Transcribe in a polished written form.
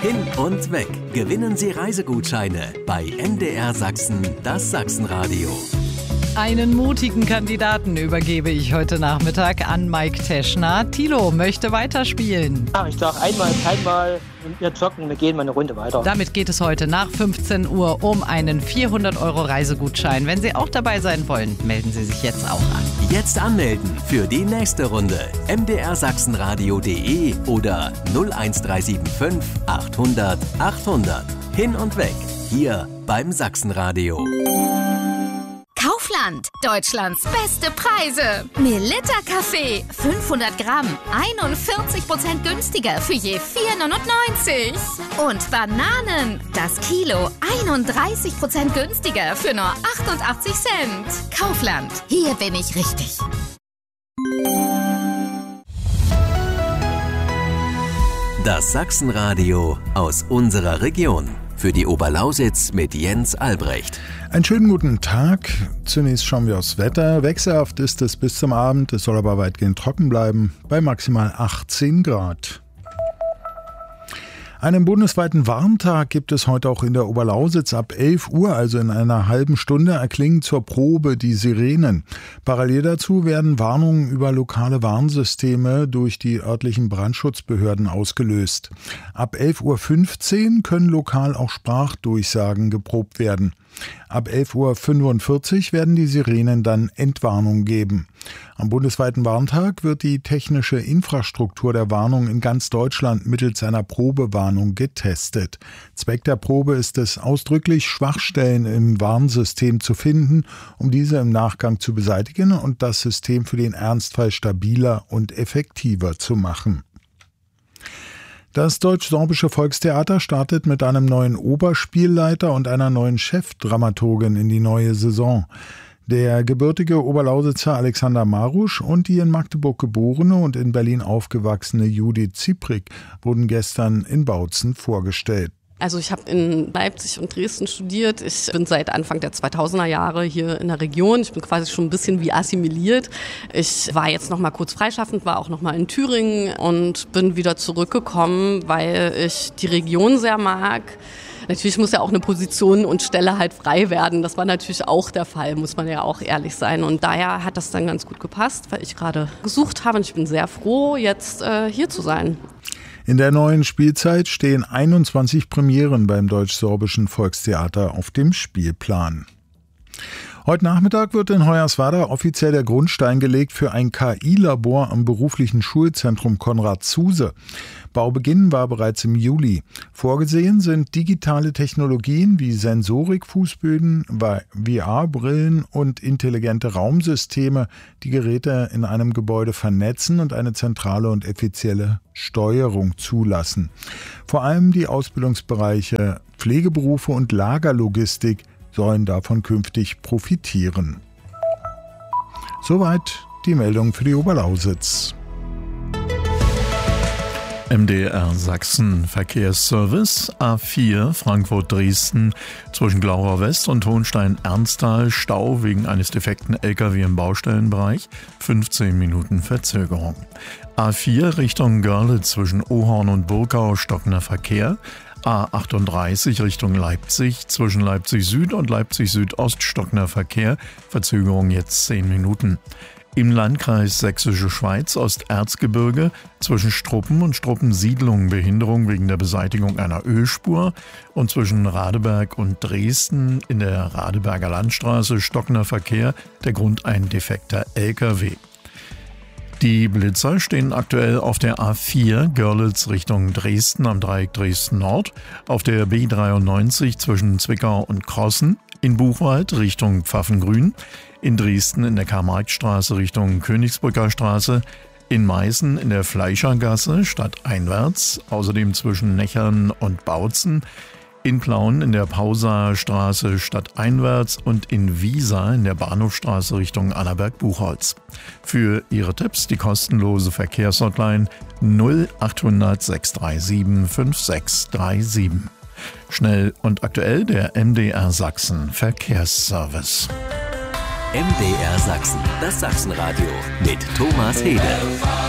Hin und weg. Gewinnen Sie Reisegutscheine bei MDR Sachsen, das Sachsenradio. Einen mutigen Kandidaten übergebe ich heute Nachmittag an Mike Teschner. Thilo möchte weiterspielen. Ja, ich sage einmal, keinmal und wir zocken, wir gehen mal eine Runde weiter. Damit geht es heute nach 15 Uhr um einen 400 € Reisegutschein. Wenn Sie auch dabei sein wollen, melden Sie sich jetzt auch an. Jetzt anmelden für die nächste Runde. mdrsachsenradio.de oder 01375 800 800. Hin und weg. Hier beim Sachsenradio. Kaufland, Deutschlands beste Preise. Melitta Kaffee, 500 Gramm, 41% günstiger für je 4,99. Und Bananen, das Kilo, 31% günstiger für nur 88 Cent. Kaufland, hier bin ich richtig. Das Sachsenradio aus unserer Region. Für die Oberlausitz mit Jens Albrecht. Einen schönen guten Tag. Zunächst schauen wir aufs Wetter. Wechselhaft ist es bis zum Abend. Es soll aber weitgehend trocken bleiben, bei maximal 18 Grad. Einen bundesweiten Warntag gibt es heute auch in der Oberlausitz. Ab 11 Uhr, also in einer halben Stunde, erklingen zur Probe die Sirenen. Parallel dazu werden Warnungen über lokale Warnsysteme durch die örtlichen Brandschutzbehörden ausgelöst. Ab 11.15 Uhr können lokal auch Sprachdurchsagen geprobt werden. Ab 11.45 Uhr werden die Sirenen dann Entwarnung geben. Am bundesweiten Warntag wird die technische Infrastruktur der Warnung in ganz Deutschland mittels einer Probewarnung getestet. Zweck der Probe ist es, ausdrücklich Schwachstellen im Warnsystem zu finden, um diese im Nachgang zu beseitigen und das System für den Ernstfall stabiler und effektiver zu machen. Das Deutsch-Sorbische Volkstheater startet mit einem neuen Oberspielleiter und einer neuen Chefdramaturgin in die neue Saison. Der gebürtige Oberlausitzer Alexander Marusch und die in Magdeburg geborene und in Berlin aufgewachsene Judith Zieprik wurden gestern in Bautzen vorgestellt. Also ich habe in Leipzig und Dresden studiert. Ich bin seit Anfang der 2000er Jahre hier in der Region. Ich bin quasi schon ein bisschen wie assimiliert. Ich war jetzt noch mal kurz freischaffend, war auch noch mal in Thüringen und bin wieder zurückgekommen, weil ich die Region sehr mag. Natürlich muss ja auch eine Position und Stelle halt frei werden. Das war natürlich auch der Fall, muss man ja auch ehrlich sein. Und daher hat das dann ganz gut gepasst, weil ich gerade gesucht habe. Und ich bin sehr froh, jetzt hier zu sein. In der neuen Spielzeit stehen 21 Premieren beim Deutsch-Sorbischen Volkstheater auf dem Spielplan. Heute Nachmittag wird in Hoyerswerda offiziell der Grundstein gelegt für ein KI-Labor am beruflichen Schulzentrum Konrad Zuse. Baubeginn war bereits im Juli. Vorgesehen sind digitale Technologien wie Sensorik-Fußböden, VR-Brillen und intelligente Raumsysteme, die Geräte in einem Gebäude vernetzen und eine zentrale und effiziente Steuerung zulassen. Vor allem die Ausbildungsbereiche Pflegeberufe und Lagerlogistik sollen davon künftig profitieren. Soweit die Meldung für die Oberlausitz. MDR Sachsen Verkehrsservice A4 Frankfurt-Dresden zwischen Glaurer West und Hohenstein-Ernsthal Stau wegen eines defekten LKW im Baustellenbereich, 15 Minuten Verzögerung. A4 Richtung Görlitz zwischen Ohorn und Burgau stockender Verkehr. A38 Richtung Leipzig zwischen Leipzig Süd und Leipzig Südost stockender Verkehr, Verzögerung jetzt 10 Minuten. Im Landkreis Sächsische Schweiz Osterzgebirge zwischen Struppen und Struppensiedlung Behinderung wegen der Beseitigung einer Ölspur und zwischen Radeberg und Dresden in der Radeberger Landstraße stockender Verkehr, der Grund ein defekter LKW. Die Blitzer stehen aktuell auf der A4 Görlitz Richtung Dresden am Dreieck Dresden Nord, auf der B93 zwischen Zwickau und Krossen, in Buchwald Richtung Pfaffengrün, in Dresden in der Karl-Marx-Straße Richtung Königsbrücker Straße, in Meißen in der Fleischergasse stadteinwärts, außerdem zwischen Nechern und Bautzen, in Plauen in der Pausaer Straße stadteinwärts und in Wiesa in der Bahnhofstraße Richtung Annaberg-Buchholz. Für Ihre Tipps die kostenlose Verkehrshotline 0800 637 5637. Schnell und aktuell der MDR Sachsen Verkehrsservice. MDR Sachsen, das Sachsenradio mit Thomas Hede.